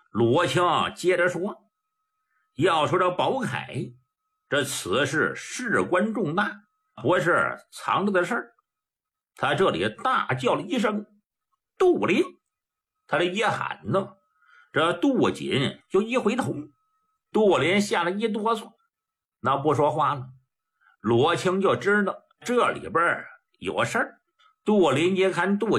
罗青接着说，要说这宝凯，这此事事关重大，不是藏着的事儿。他这里大叫了一声杜林，他这一喊呢，这杜锦就一回头，杜林吓了一哆嗦，那不说话了。罗青就知道这里边有事儿。杜林一看杜